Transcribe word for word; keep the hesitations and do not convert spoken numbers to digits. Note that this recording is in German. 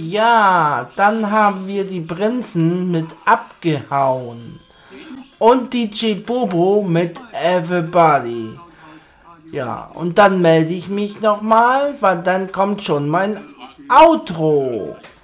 Ja, dann haben wir die Prinzen mit Abgehauen. Und D J Bobo mit Everybody. Ja, und dann melde ich mich nochmal, weil dann kommt schon mein Outro.